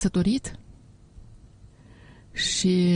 căsătorit și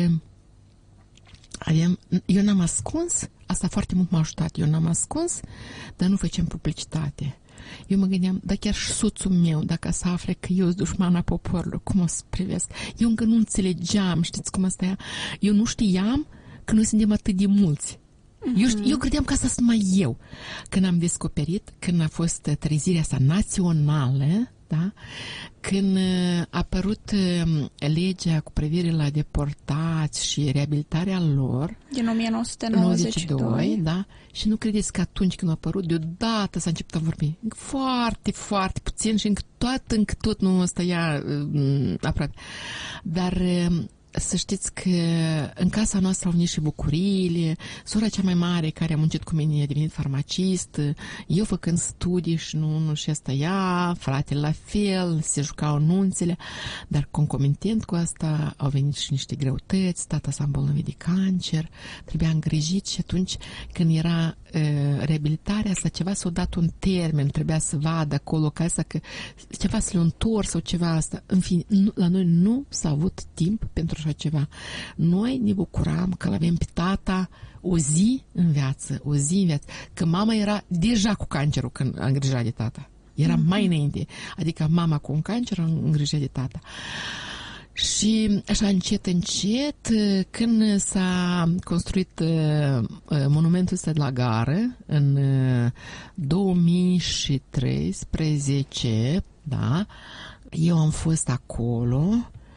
eu n-am ascuns, asta foarte mult m-a ajutat, eu n-am ascuns, dar nu făceam publicitate. Eu mă gândeam, dar chiar și soțul meu, dacă să afle că eu sunt dușmana poporului, cum o să privesc? Eu încă nu înțelegeam, știți cum asta e? Eu nu știam că noi suntem atât de mulți. Eu credeam că asta sunt mai eu. Când am descoperit, când a fost trezirea asta națională, da? Când a apărut legea cu privire la deportați și reabilitarea lor din 1992, da? Și nu credeți că atunci când a apărut, deodată s-a început a vorbi foarte, foarte puțin și încă tot nu stăia aproape. Dar să știți că în casa noastră au venit și bucuriile, sora cea mai mare care a muncit cu mine a devenit farmacist, eu făcând studii și nu și asta ea, fratele la fel, se jucau nunțele, dar concomitent cu asta au venit și niște greutăți, tata s-a îmbolnăvit de cancer, trebuia îngrijit și atunci când era reabilitarea asta, ceva s-a dat un termen, trebuia să vadă acolo ca asta, că ceva să le întorc sau ceva asta. În fine, la noi nu s-a avut timp pentru așa ceva. Noi ne bucuram că l-avem pe tata o zi în viață, că mama era deja cu cancerul când a îngrijat de tata. Era mai înainte. Adică mama cu un cancer a îngrijat de tata. Și așa încet, când s-a construit monumentul ăsta de la gară în 2013, da, eu am fost acolo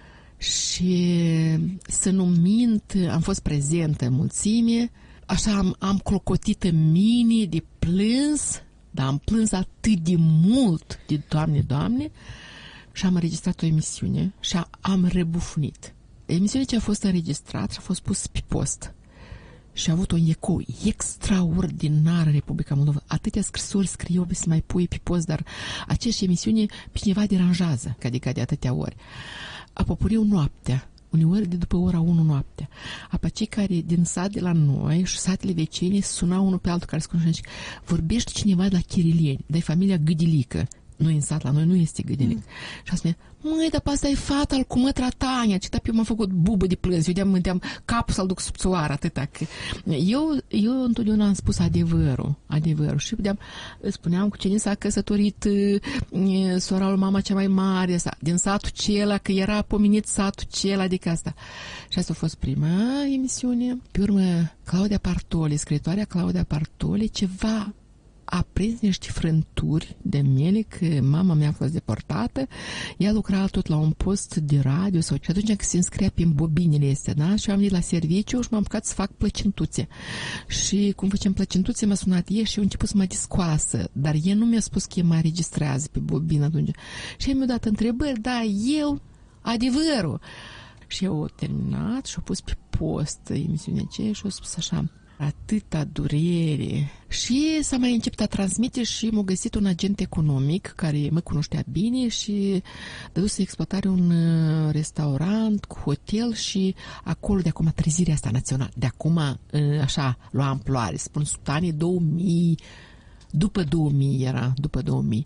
și, să nu mint, am fost prezentă în mulțime, așa am clocotit în mine de plâns, dar am plâns atât de mult de Doamne, și am înregistrat o emisiune și am rebufnit. Emisiunea ce a fost înregistrată și a fost pus pe post. Și a avut un ecou extraordinar în Republica Moldova. Atâtea scrisori scriu să mai pui pe post, dar aceeași emisiune pe cineva deranjează, adică de atâtea ori. Apopuriu noaptea, uneori de după ora 1 noaptea. Apa cei care din sat de la noi și satele vecine sunau unul pe altul care se cunoștea și vorbește cineva de la Chirilieni, de familia Gâdilică. Noi în sat, la noi nu este Gâdilic. Și a spune, măi, dar pe asta e fata al cu mătra Tania, ce eu m-am făcut bubă de plâns, eu de-am capul să-l duc sub țoară, atâta. Că eu întotdeauna am spus adevărul și spuneam cu cine s-a căsătorit sora lui mama cea mai mare, din satul cela, că era pomenit satul cela, adică asta. Și asta a fost prima emisiune. Pe urmă, Claudia Partoli, scriitoarea Claudia Partoli, ceva a prins niște frânturi de miele că mama mea a fost deportată, ea lucra tot la un post de radio sau și atunci când se înscria pe bobinele astea, da? Și am venit la serviciu și m-am apucat să fac plăcintuțe. Și cum făceam plăcintuțe, m-a sunat ea și eu început să mă discoasă, dar ea nu mi-a spus că mă înregistrează pe bobină atunci. Și mi-a dat întrebări, da, eu, adevărul. Și eu au terminat și au pus pe post emisiunea aceea și au spus așa, atâta durere. Și s-a mai început a transmite și m-a găsit un agent economic care mă cunoștea bine și dăduse exploatare un restaurant cu hotel și acolo de acum trezirea asta națională. De acum așa lua amploare, spun sub anii 2000, după 2000 era, după 2000.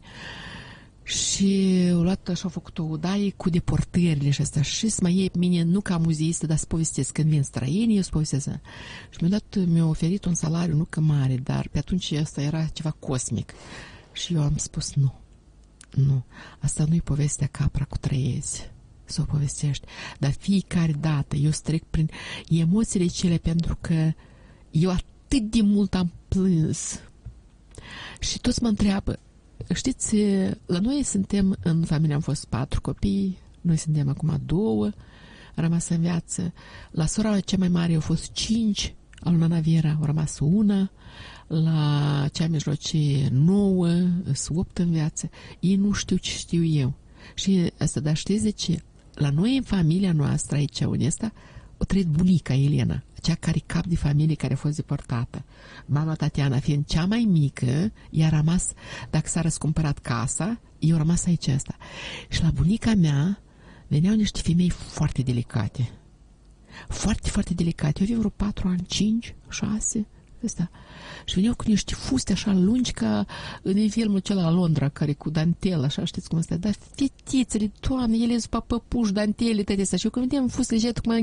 Și au luat și au făcut o odaie cu deportările și astea și să mai iei pe mine, nu ca muzeistă, dar să povestesc. Când vin străini, eu să povestesc. Și mi-a oferit un salariu, nu că mare, dar pe atunci asta era ceva cosmic. Și eu am spus nu, asta nu-i povestea capra cu trăiezi, să o povestești. Dar fiecare dată eu trec prin emoțiile cele pentru că eu atât de mult am plâns. Și toți mă întreabă, știți, la noi suntem, în familie am fost 4 copii, noi suntem acum 2, a rămas în viață. La sora cea mai mare au fost 5, a lui Nana Viera au rămas 1, la cea mijlocie 9, sunt 8 în viață. Ei nu știu ce știu eu. Și asta, dar știți de ce? La noi, în familia noastră, aici, unde asta, o trăit bunica Elena, cea care cap de familie care a fost deportată. Mama Tatiana, fiind cea mai mică, ea a rămas, dacă s-a răscumpărat casa, eu am rămas aici asta. Și la bunica mea veneau niște femei foarte delicate. Foarte, foarte delicate. Eu aveam vreo 4 ani, 5, 6, ăsta. Și veneau cu niște fuste așa lungi ca în filmul acela Londra, care cu dantel, așa, știți cum este. Dar fetițele, Doamne, ele sunt pe păpuși, dantele, toate astea. Și eu când vedeam fustele, tocmai